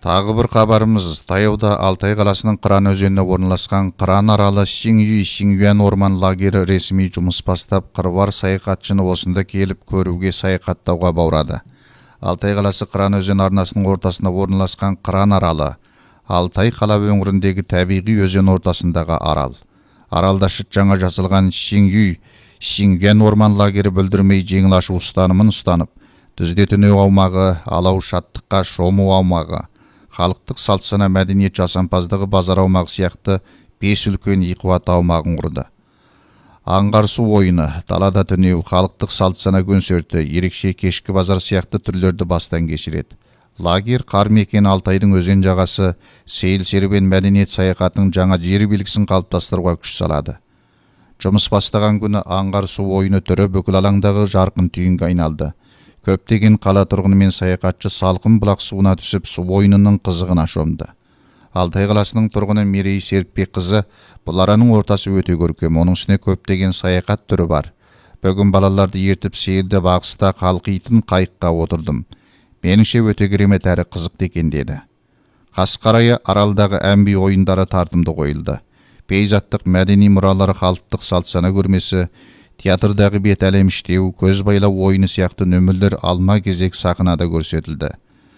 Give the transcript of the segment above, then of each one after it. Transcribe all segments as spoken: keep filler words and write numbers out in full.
Тағы бір хабарымыз, таяуда Алтай қаласының Қыран өзеніне орналасқан Қыран аралы Шиңюй Шиңюан орман лагері ресми жұмыс бастап, қыруар саяхатшыны осында келіп көруге саяхаттауға баурады. Алтай қаласы Қыран өзен арнасының ортасында орналасқан Қыран аралы Алтай қала өңіріндегі табиғи өзен ортасындағы арал. Аралда шыт жаңа жасалған Шиңюй Шиңюан орман лагері бүлдірмей жеңіл ашу ұстанымын ұстанып, түзде түнеу аумағы, алау шаттыққа шому аумағы, халықтық салт-сана, мәдениет, жасампаздығы, базар аумағы сияқты бес үлкен иқуат аумағын құрды. Аңғар су ойыны, далада түнеу, халықтық салт-сана концерті, ерекше кешкі базар сияқты түрлерді бастан кешіреді. Лагер қар мекен Алтайдың өзен жағасы, сейіл серуен мәдениет саяхатының жаңа жер белгісін қалыптастыруға күш салады. Жұмыс бастаған күні аңғар су ойыны түрі бүкіл алаңдағы жарқын түйінге айналды. Көптеген қала тұрғыны мен саяхатшы салқын бұлақ суына түсіп, су ойынының қызығына шомды. Алтай қаласының тұрғыны Мерей Серікбекқызы, бұл араның ортасы өте көркем, оның үстіне көптеген саяхат түрі бар. Бүгін балаларды ертіп сейілді бағыста қалқитын қайыққа отырдым. Меніңше өте керемет әрі қызықты екен деді. Қасқарайы аралдағы әмби ойындары тартымды қойылды. Пейзаттық мәдени мұралары, халықтық салт-сана көрмесі, театрдағы бет әлем іштеу, көз байлау ойыны сияқты нөмірлер алма кезек сахнада көрсетілді.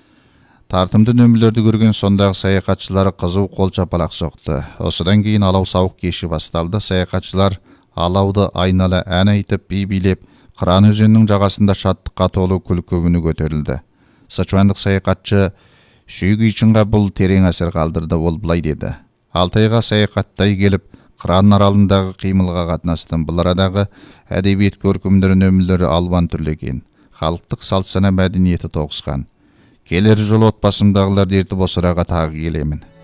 Тартымды нөмірлерді көрген сондағы саяхатшылары қызу қол шапалақ соқты. Осыдан кейін алау сауық кеші басталды. Саяхатшылар алауды айнала ән айтып, би билеп, Қыран өзенінің жағасында шаттыққа толы күлкі үні көтерілді. Сычуандық саяхатшы Шүйгүйчинға бұл терең әсер қалдырды. Ол былай деді: Алтайға саяхаттай келіп, Қыран аралындағы қимылға қатынастым. Бұл арадағы әдебиет көркемдері нөмірлері алуан түрлі екен. Халықтық салт-сана мәдениеті тоғысқан. Келер жыл отбасымдағыларды ертіп осы араға тағы келемін.